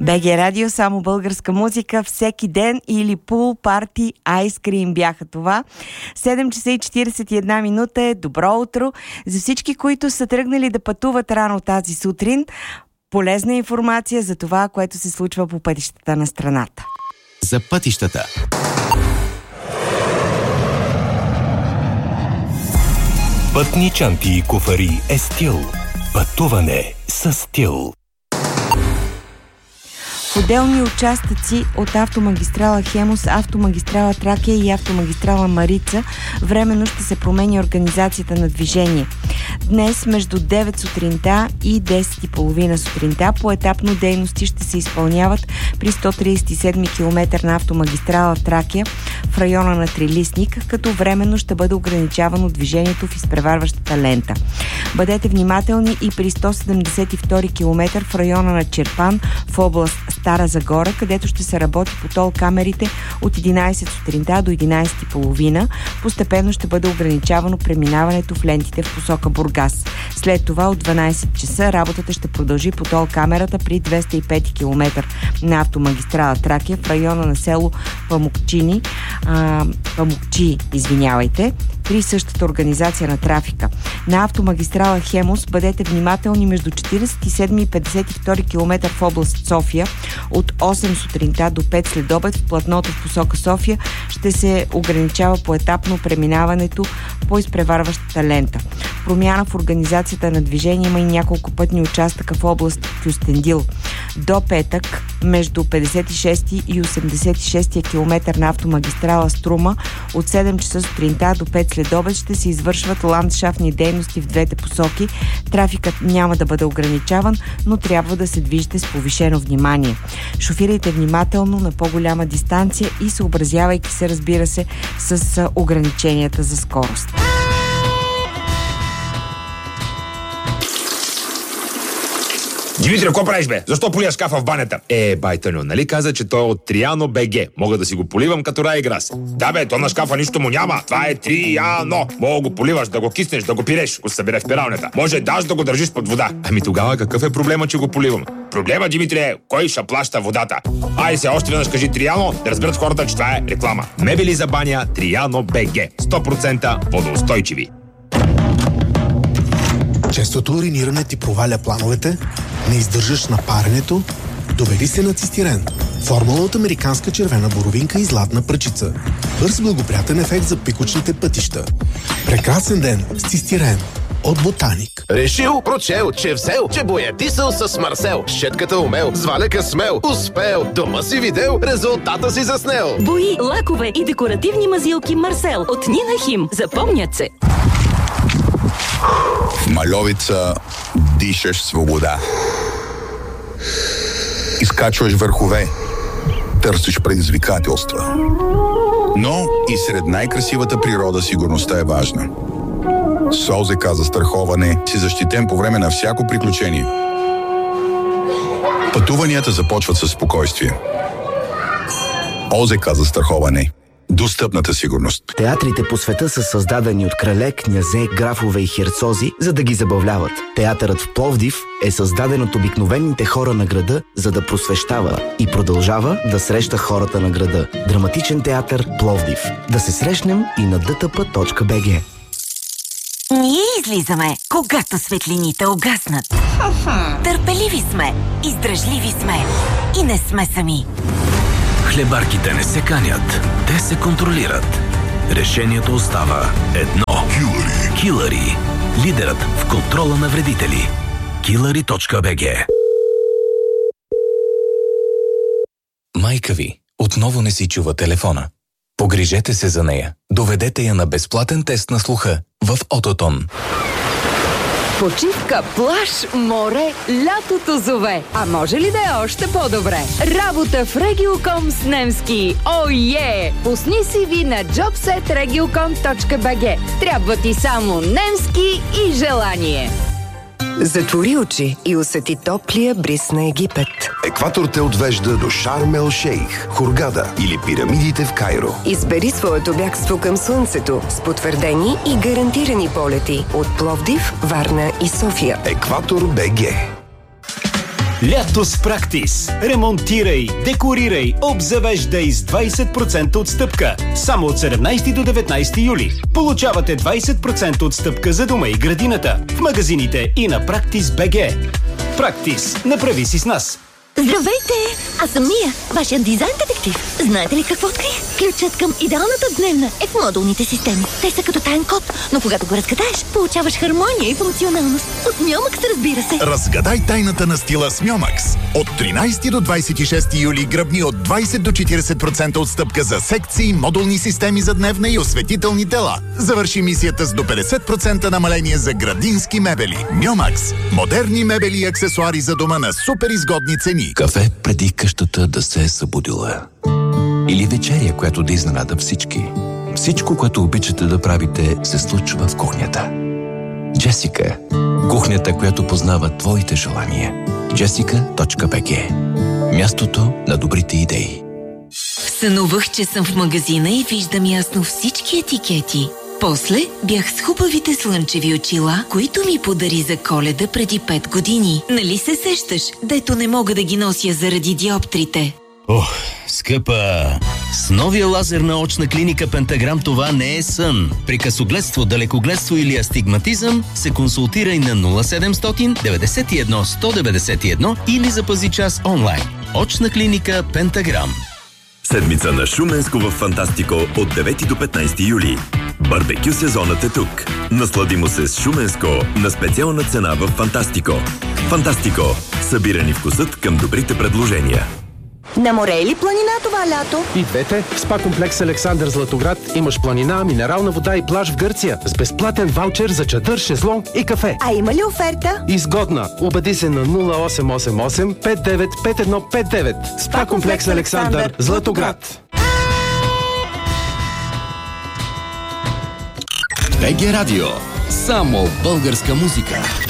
БГ Радио, само българска музика, всеки ден или пул, парти, айскрим бяха това. 7 часа и 41 минута е добро утро. За всички, които са тръгнали да пътуват рано тази сутрин, полезна информация за това, което се случва по пътищата на страната. За пътищата. Пътни чанти и куфари е стил. Пътуване със стил. В отделни участъци от автомагистрала Хемус, автомагистрала Тракия и автомагистрала Марица временно ще се променя организацията на движение. Днес между 9 сутринта и 10:30 сутринта поетапно дейности ще се изпълняват при 137 км на автомагистрала Тракия в района на Трилистник, като временно ще бъде ограничавано движението в изпреварващата лента. Бъдете внимателни и при 172 км в района на Черпан в област Стара Загора, където ще се работи по тол камерите от 11 сутринта до 11:30. Постепенно ще бъде ограничавано преминаването в лентите в посока Бургас. След това от 12 часа работата ще продължи по тол камерата при 205 км на автомагистрала Тракия в района на село Памукчи, при същата организация на трафика. На автомагистрала Хемус бъдете внимателни между 47 и 52 км в област София. От 8 сутринта до 5 следобед в платното в посока София ще се ограничава поетапно преминаването по изпреварващата лента. Промяна в организацията на движение има и няколко пътни участъка в област Кюстендил. До петък между 56 и 86 км на автомагистрала Струма от 7 часа сутринта до 5 следобед ще се извършват ландшафтни дейности в двете посоки. Трафикът няма да бъде ограничаван, но трябва да се движите с повишено внимание. Шофирайте внимателно на по-голяма дистанция и съобразявайки се, разбира се, с ограниченията за скорост. Димитри, какво правиш, бе? Защо полия шкафа в банята? Байтъньо, нали каза, че той е от Триано БГ? Мога да си го поливам като Райграс. Да, бе, то на шкафа нищо му няма. Това е Триано. Мога го поливаш, да го киснеш, да го пиреш, го събере в пиралнята. Може даже да го държиш под вода. Ами тогава какъв е проблема, че го поливам? Проблема, Димитри, е кой ще плаща водата. Ай се, още веднъж кажи Триано, да разберат хората, че това е реклама. Мебели за баня Триано БГ. 100% водоустойчиви. Честото уриниране ти проваля плановете, не издържаш на паренето, доведи се на цистирен. Формула от американска червена боровинка и златна пръчица. Бърз благоприятен ефект за пикочните пътища. Прекрасен ден с цистирен от Ботаник. Решил, прочел, че взел, че боядисал с Марсел. Щетката умел, зваляка смел, успел. Дома си видел, резултата си заснел. Бои, лакове и декоративни мазилки Марсел от Нина Хим. Запомнят се. В Мальовица дишаш свобода. Изкачваш върхове. Търсиш предизвикателства. Но и сред най-красивата природа сигурността е важна. С ОЗК застраховане си защитен по време на всяко приключение. Пътуванията започват със спокойствие. ОЗК застраховане. Достъпната сигурност. Театрите по света са създадени от крале, князе, графове и херцози, за да ги забавляват. Театърът в Пловдив е създаден от обикновените хора на града, за да просвещава и продължава да среща хората на града. Драматичен театър Пловдив. Да се срещнем и на dtp.bg. Ние излизаме, когато светлините угаснат. Търпеливи сме, издръжливи сме и не сме сами. Хлебарките не се канят, те се контролират. Решението остава едно. Килъри. Лидерът в контрола на вредители. Killary.bg. Майка ви отново не си чува телефона. Погрижете се за нея. Доведете я на безплатен тест на слуха в Ототон. Почивка, плаж, море, лятото зове. А може ли да е още по-добре? Работа в Regiocom с немски. Ое! Пусни си ви на jobset.regiocom.bg. Трябва ти само немски и желание. Затвори очи и усети топлия бриз на Египет. Екватор те отвежда до Шарм ел Шейх, Хургада или пирамидите в Кайро. Избери своето бягство към слънцето с потвърдени и гарантирани полети от Пловдив, Варна и София. Екватор БГ. Лято с Практис. Ремонтирай, декорирай, обзавеждай с 20% отстъпка. Само от 17 до 19 юли. Получавате 20% отстъпка за дома и градината в магазините и на Практис БГ. Практис. Направи си с нас. Здравейте! Аз съм Мия, вашият дизайн детектив. Знаете ли какво открих? Ключът към идеалната дневна е в модулните системи. Те са като таен код, но когато го разгадаеш, получаваш хармония и функционалност. От Мьомакс, разбира се. Разгадай тайната на стила с Мьомакс. От 13 до 26 юли гръбни от 20 до 40% отстъпка за секции, модулни системи за дневна и осветителни тела. Завърши мисията с до 50% намаление за градински мебели. Мьомакс. Модерни мебели и аксесуари за дома на супер изгодни цени. Кафе преди къщата да се е събудила. Или вечеря, която да изненада всички. Всичко, което обичате да правите, се случва в кухнята. Джесика. Кухнята, която познава твоите желания. Jessica.bg. Мястото на добрите идеи. Сънувах, че съм в магазина и виждам ясно всички етикети. После бях с хубавите слънчеви очила, които ми подари за Коледа преди 5 години. Нали се сещаш, дето не мога да ги нося заради диоптрите? Ох, скъпа! С новия лазер на очна клиника Пентаграм това не е сън. При късогледство, далекогледство или астигматизъм се консултирай на 0700 91 191 или запази час онлайн. Очна клиника Пентаграм. Седмица на Шуменско в Фантастико от 9 до 15 юли. Барбекю сезонът е тук. Насладимо се с Шуменско на специална цена в Фантастико. Фантастико. Събирани вкусът към добрите предложения. На море или планина това лято? И двете. В спа комплекс Александър Златоград имаш планина, минерална вода и плаж в Гърция с безплатен ваучер за чадър, шезлонг и кафе. А има ли оферта? Изгодна. Убеди се на 0888 595159. Спа комплекс Александър Златоград. БГ Радио. Само българска музика.